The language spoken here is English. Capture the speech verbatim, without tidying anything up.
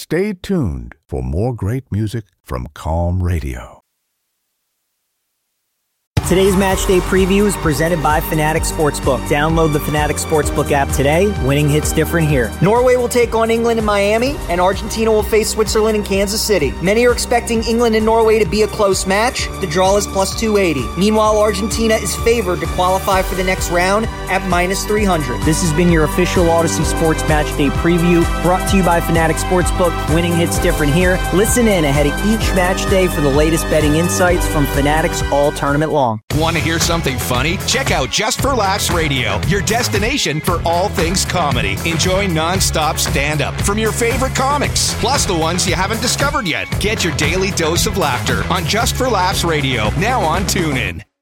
Stay tuned for more great music from Calm Radio. Today's match day preview is presented by Fanatic Sportsbook. Download the Fanatic Sportsbook app today. Winning hits different here. Norway will take on England in Miami, and Argentina will face Switzerland in Kansas City. Many are expecting England and Norway to be a close match. The draw is plus two eighty. Meanwhile, Argentina is favored to qualify for the next round at minus three hundred. This has been your official Odyssey Sports Match Day preview, brought to you by Fanatic Sportsbook. Winning hits different here. Listen in ahead of each match day for the latest betting insights from Fanatic's all tournament long. Want to hear something funny? Check out Just for Laughs Radio, your destination for all things comedy. Enjoy non-stop stand-up from your favorite comics, plus the ones you haven't discovered yet. Get your daily dose of laughter on Just for Laughs Radio, now on TuneIn.